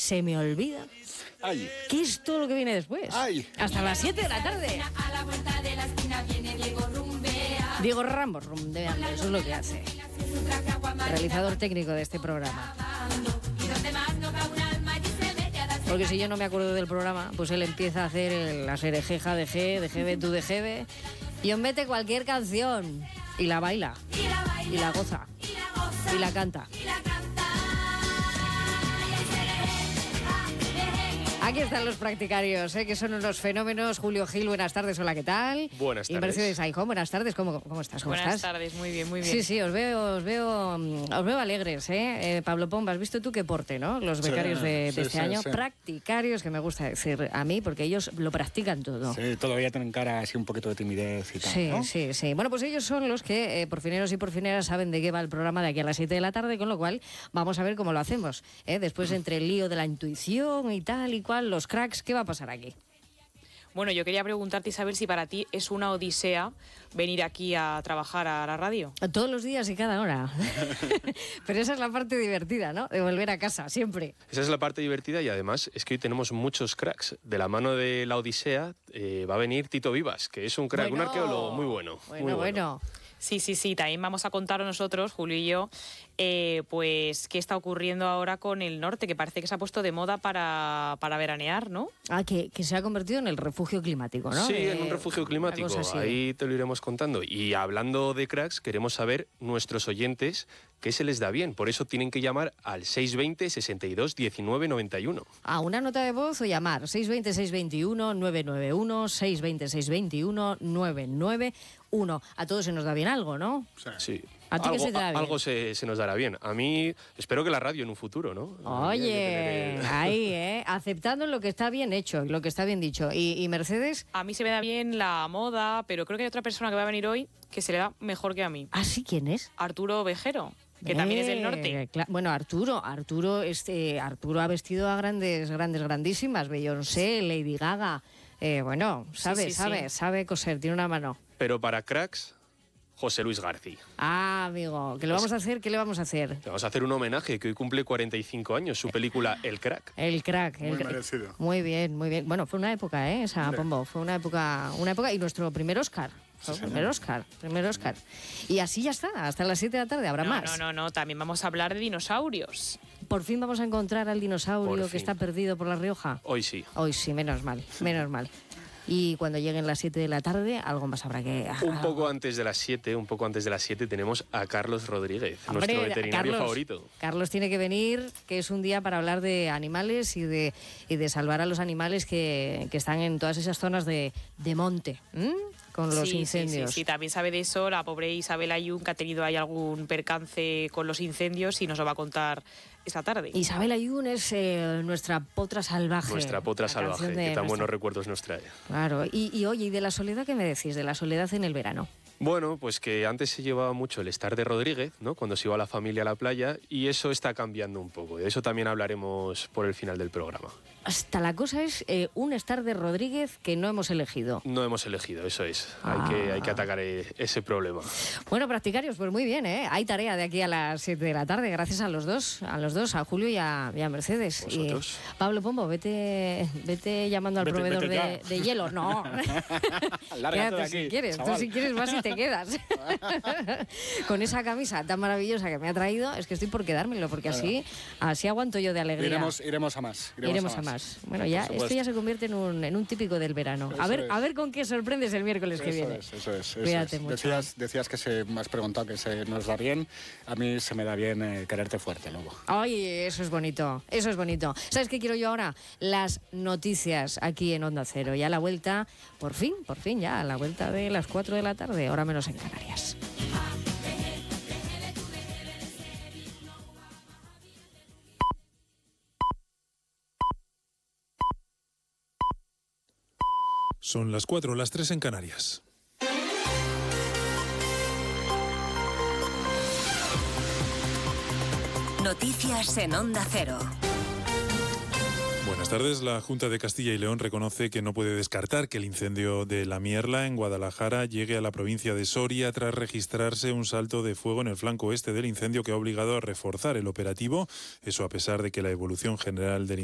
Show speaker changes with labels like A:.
A: se me olvida.
B: Ay.
A: ¿Qué es todo lo que viene después?
B: Ay.
A: Hasta las 7 de la tarde.
C: A la vuelta de la esquina viene Diego Rumbea.
A: Diego Ramos, rumbeando, eso es lo que hace. Realizador técnico de este programa.
C: Y donde más no cabe un alma y se mete a dar.
A: Porque si yo no me acuerdo del programa, pues él empieza a hacer la serejeja de G, de GB, tú de GB, y os mete cualquier canción y la baila,
C: Y la baila,
A: y la goza,
C: y la goza,
A: y la canta.
C: y la canta. Y ahí se
A: Aquí están los practicarios, que son unos fenómenos. Julio Gil, buenas tardes, hola, ¿qué tal?
D: Buenas tardes.
A: Y Mercedes Aijón, buenas tardes, ¿cómo estás? ¿Cómo
E: Buenas
A: estás?
E: tardes, muy bien, muy bien.
A: Sí, sí, os veo alegres, ¿eh? Pablo Pomba, has visto tú qué porte, ¿no? Los becarios de este año, practicarios, que me gusta decir a mí, porque ellos lo practican todo.
B: Sí, todavía tienen cara así un poquito de timidez y tal,
A: Sí,
B: ¿no?
A: sí. Bueno, pues ellos son los que, porfineros y porfineras, saben de qué va el programa de aquí a las 7 de la tarde, con lo cual vamos a ver cómo lo hacemos. Después, entre el lío de la intuición y tal y cual, los cracks, ¿qué va a pasar aquí?
E: Bueno, yo quería preguntarte, Isabel, si para ti es una odisea venir aquí a trabajar a la radio.
A: Todos los días y cada hora. Pero esa es la parte divertida, ¿no? De volver a casa, siempre.
D: Esa es la parte divertida y además es que hoy tenemos muchos cracks. De la mano de la Odisea va a venir Tito Vivas, que es un crack, un arqueólogo muy bueno.
A: Bueno.
E: Sí, también vamos a contar nosotros, Julio y yo, pues qué está ocurriendo ahora con el norte, que parece que se ha puesto de moda para veranear, ¿no?
A: Que se ha convertido en el refugio climático, ¿no?
D: Sí, en un refugio climático, ahí te lo iremos contando. Y hablando de cracks, queremos saber nuestros oyentes qué se les da bien. Por eso tienen que llamar al 620 62 19 91.
A: A una nota de voz o llamar 620 621 991, 620 621 991. A todos se nos da bien algo, ¿no?
D: Sí.
A: ¿A ti qué se te da bien?
D: Algo se nos dará bien. A mí, espero que la radio en un futuro, ¿no?
A: Oye, ahí, aceptando lo que está bien hecho, lo que está bien dicho. ¿Y Mercedes?
E: A mí se me da bien la moda, pero creo que hay otra persona que va a venir hoy que se le da mejor que a mí.
A: ¿Ah, sí? ¿Quién es?
E: Arturo Vejero, que también es del norte.
A: Bueno, Arturo ha vestido a grandísimas, Beyoncé, Lady Gaga. Sabe coser, tiene una mano.
D: Pero para cracks, José Luis García.
A: Ah, amigo, ¿qué le vamos a hacer? Le vamos a hacer
D: un homenaje, que hoy cumple 45 años, su película El Crack.
A: El Crack.
B: Muy merecido.
A: Muy bien. Bueno, fue una época, esa, Pombo. Fue una época y nuestro primer Oscar. Primer Oscar. Y así ya está, hasta las 7 de la tarde, habrá más.
E: No, también vamos a hablar de dinosaurios.
A: Por fin vamos a encontrar al dinosaurio que está perdido por La Rioja.
D: Hoy sí,
A: menos mal. Y cuando lleguen las 7 de la tarde, algo más habrá que...
D: Un poco antes de las 7 tenemos a Carlos Rodríguez, nuestro veterinario favorito.
A: Carlos tiene que venir, que es un día para hablar de animales y de salvar a los animales que están en todas esas zonas de monte, con los incendios.
E: Sí, también sabe de eso la pobre Isabel Ayun, que ha tenido ahí algún percance con los incendios y nos lo va a contar esta tarde.
A: Isabel Ayun es nuestra potra salvaje.
D: Que tan buenos recuerdos nos trae.
A: Claro, y oye, ¿y de la soledad qué me decís? De la soledad en el verano.
D: Bueno, pues que antes se llevaba mucho el estar de Rodríguez, ¿no? Cuando se iba la familia a la playa, y eso está cambiando un poco. De eso también hablaremos por el final del programa.
A: Hasta la cosa es un estar de Rodríguez que no hemos elegido.
D: No hemos elegido, eso es. Hay que atacar ese problema.
A: Bueno, practicarios, pues muy bien, ¿eh? Hay tarea de aquí a las 7 de la tarde, gracias a los dos, a Julio y a Mercedes. Y, Pablo Pombo, vete llamando al proveedor de hielo. No.
B: Lárgate de aquí,
A: si quieres.
B: chaval.
A: Tú si quieres vas y te quedas. Con esa camisa tan maravillosa que me ha traído, es que estoy por quedármelo, porque así aguanto yo de alegría.
B: Iremos a más.
A: Bueno, ya esto ya se convierte en un típico del verano. A ver con qué sorprendes el miércoles que viene.
B: Eso es.
A: Cuídate mucho.
B: Decías que me has preguntado que se nos da bien. A mí se me da bien quererte fuerte, luego.
A: Ay, eso es bonito. ¿Sabes qué quiero yo ahora? Las noticias aquí en Onda Cero. Ya a la vuelta, por fin, ya a la vuelta de las 4 de la tarde, hora menos en Canarias.
F: Son las 4, las 3 en Canarias.
G: Noticias en Onda Cero.
F: Buenas tardes. La Junta de Castilla y León reconoce que no puede descartar que el incendio de La Mierla en Guadalajara llegue a la provincia de Soria tras registrarse un salto de fuego en el flanco oeste del incendio que ha obligado a reforzar el operativo. Eso a pesar de que la evolución general del